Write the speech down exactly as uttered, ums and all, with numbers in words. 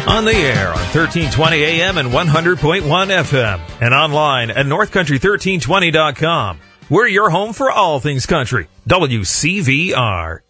On the air on thirteen twenty A M and one hundred point one F M and online at north country thirteen twenty dot com. We're your home for all things country. W C V R.